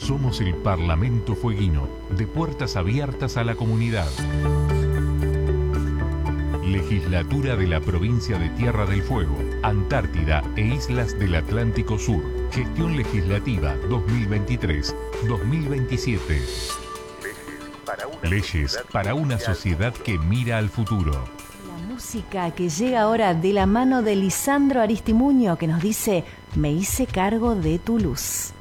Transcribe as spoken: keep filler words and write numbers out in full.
Somos el Parlamento Fueguino, de puertas abiertas a la comunidad. Legislatura de la Provincia de Tierra del Fuego, Antártida e Islas del Atlántico Sur. Gestión Legislativa dos mil veintitrés dos mil veintisiete. Leyes para una sociedad que mira al futuro. La música que llega ahora de la mano de Lisandro Aristimuño, que nos dice: me hice cargo de tu luz.